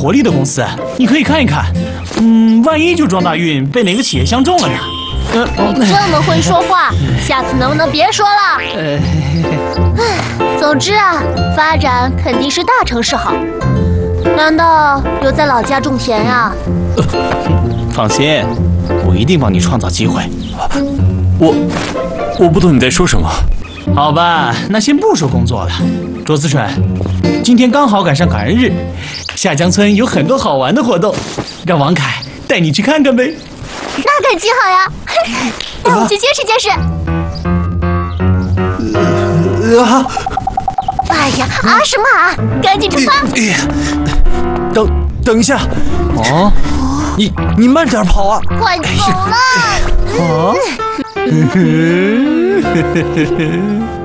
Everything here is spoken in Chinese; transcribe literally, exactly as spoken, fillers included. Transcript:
活力的公司，你可以看一看。嗯，万一就庄大运被哪个企业相中了呢？ 呃，你这么会说话，下次能不能别说了？ 呃， 总之啊，发展肯定是大城市好。难道留在老家种田呀？ 呃，放心，我一定帮你创造机会。 我我不懂你在说什么。 好吧，那先不说工作了。卓思纯，今天刚好赶上感恩日，下江村有很多好玩的活动，让王凯带你去看看呗。 那可极好呀！带我去见识见识。 啊！ 哎呀，啊什么啊！赶紧出发！ 等等一下，哦，你你慢点跑啊！ 快走了！ 啊！